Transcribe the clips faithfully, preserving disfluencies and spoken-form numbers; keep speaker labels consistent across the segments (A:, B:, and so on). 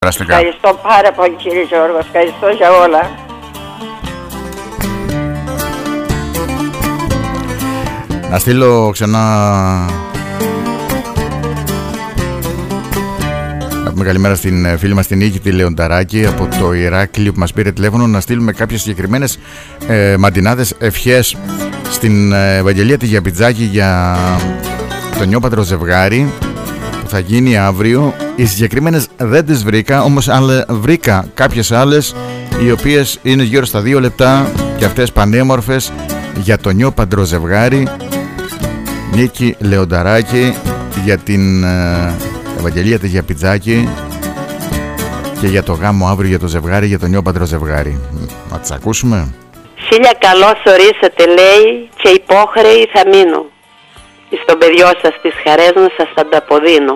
A: Ευχαριστώ πάρα πολύ, κύριε Γιώργο. Ευχαριστώ για όλα.
B: Να στείλω ξανά με καλημέρα στην φίλη μας την Νίκη τη Λεονταράκη από το Ηράκλειο που μας πήρε τηλέφωνο, να στείλουμε κάποιες συγκεκριμένες ε, μαντινάδες ευχές στην Ευαγγελία τη Γιαπιτζάκη για το νιόπατρο ζευγάρι που θα γίνει αύριο. Οι συγκεκριμένες δεν τις βρήκα, όμως άλλα, βρήκα κάποιες άλλες οι οποίες είναι γύρω στα δύο λεπτά και αυτές πανέμορφες για το νιόπαντρο ζευγάρι. Νίκη Λεονταράκη για την ε, Ευαγγελία τη Γιαπιτζάκη και για το γάμο αύριο για το ζευγάρι, για το νιόπαντρο ζευγάρι. Να τις ακούσουμε.
C: Χίλια καλώς ορίσατε, λέει, και υπόχρεοι θα μείνω. Στον παιδιό σας τις χαρές να σας τα ανταποδίνω.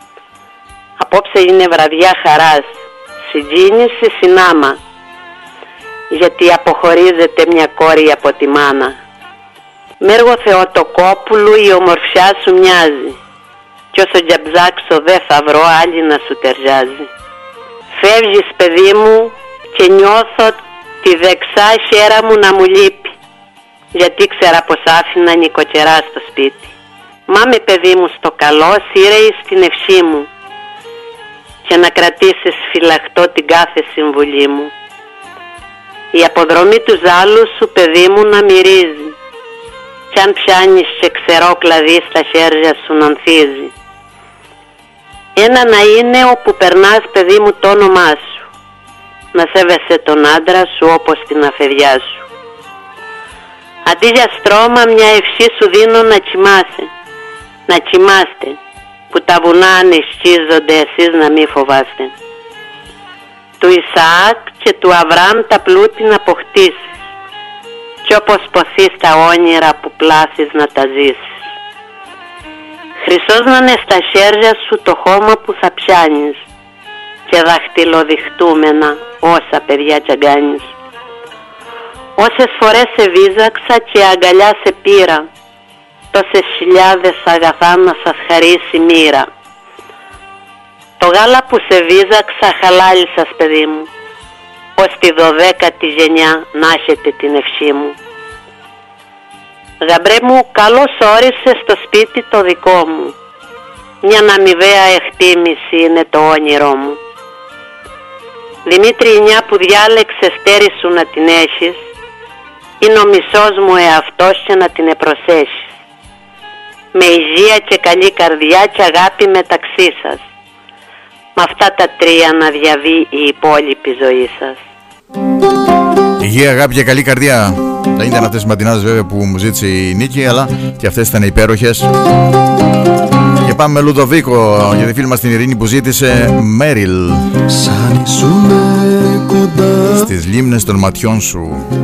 C: Απόψε είναι βραδιά χαράς, συγκίνηση συνάμα, γιατί αποχωρίζεται μια κόρη από τη μάνα. Μέργο Θεοτοκόπουλου η ομορφιά σου μοιάζει, κι όσο για ψάξω δε θα βρω άλλη να σου ταιριάζει. Φεύγεις, παιδί μου, και νιώθω τη δεξά χέρα μου να μου λείπει, γιατί ξέρα πως άφηνα νοικοκαιρά στο σπίτι. Μα με, παιδί μου, στο καλό σύρεει στην ευχή μου και να κρατήσεις φυλαχτό την κάθε συμβουλή μου. Η αποδρομή του ζάλου σου, παιδί μου, να μυρίζει, κι αν πιάνεις και ξερό κλαδί στα χέρια σου να ανθίζει. Ένα να είναι όπου περνάς, παιδί μου, το όνομά σου, να σέβεσαι τον άντρα σου όπως την αφεδιά σου. Αντί για στρώμα μια ευχή σου δίνω να κοιμάσαι, να κοιμάστε, που τα βουνά ανισχύζονται, εσείς να μη φοβάστε. Του Ισαάκ και του Αβραάμ τα πλούτη να αποκτήσεις, κι όπως ποθείς τα όνειρα που πλάθεις να τα ζήσεις. Χρυσός να είναι στα χέρια σου το χώμα που θα πιάνεις, και δαχτυλοδειχτούμενα όσα παιδιά τσαγκάνεις. Όσες φορές σε βίζαξα και αγκαλιά σε πήρα, τόσες χιλιάδες αγαθά να σας χαρίσει μοίρα. Το γάλα που σε βίζαξα χαλάλησας, παιδί μου, ως τη δωδέκατη γενιά να έχετε την ευχή μου. Γαμπρέ μου, καλώς όρισες στο σπίτι το δικό μου, μια αμοιβαία εκτίμηση είναι το όνειρό μου. Δημήτρη, η νιά που διάλεξες τέρι σου να την έχεις, είναι ο μισός μου εαυτός και να την επροσέχεις. Με υγεία και καλή καρδιά και αγάπη μεταξύ σας. Με αυτά τα τρία να διαβεί η υπόλοιπη ζωή σας.
B: Υγεία, αγάπη και καλή καρδιά. Δεν ήταν αυτές οι ματινάδες βέβαια που μου ζήτησε η Νίκη, αλλά και αυτές ήταν υπέροχες. Και πάμε με Λουδοβίκο για τη φίλη μας την Ειρήνη που ζήτησε Μέριλ.
D: Σαν ήσουν κοντά
B: στις λίμνες των ματιών σου.